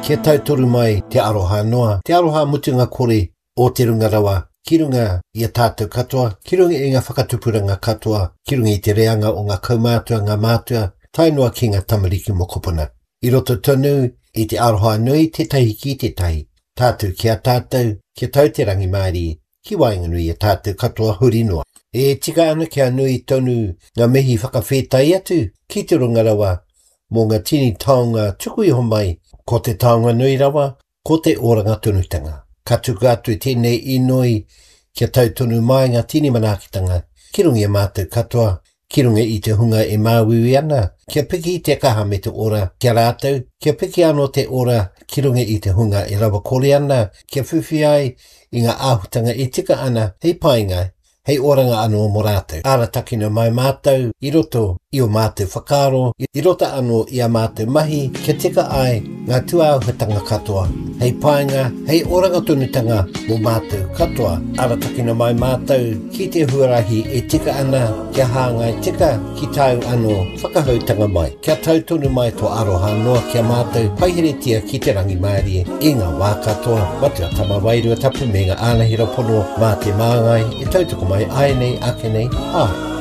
Kia tautoro mai te aroha noa, te aroha mutunga kore o te runga rawa, ki runga i a tātou katoa, ki runga i ngā whakatupuranga katoa, ki runga i te reanga o ngā kaumātua, ngā mātua, tainua ki ngā tamariki mo kopuna. I roto tonu i te aroha nui te tahi ki te tahi, tātou ki a tātou, kia tau te rangi Māori, ki wainganui i a tātou katoa huri noa. E tika ana kia nui tonu ngā mihi whakawhetai atu ki te runga rawa, mō ngā tini taonga tuku iho mai, ko te taonga nui rawa, ko te oranga tunutanga. Ka tuku atu tēnei inoi kia tautonu mai ngā tini manakitanga, ki runga i mātou katoa, ki runga i te hunga e māwiwi ana, kia piki te kaha me te ora kia rātou, kia piki anō te ora ki runga i te hunga e rawa kore ana, kia whiwhi ai i ngā āhutanga e tika ana, hei painga, hei oranga anō mo rātou. Ara takina mai mātou, i roto i o mātou whakaro, i rota anō i a mātou mahi, kia tika ai ngā tuāuhatanga katoa. Hei painga, hei oranga tunutanga mo mātou katoa. Ara takina mai mātou, ki te huarahi e tika ana, kia hāngai tika ki tau anō whakahautanga mai. Kia tautonu mai to aroha noa kia mātou, paiheretia ki te rangi Māori e ngā wā katoa. Matua tama wairua tapu me ngā ānahira pono mā te māngai, e tautoko mai ai nei ake nei.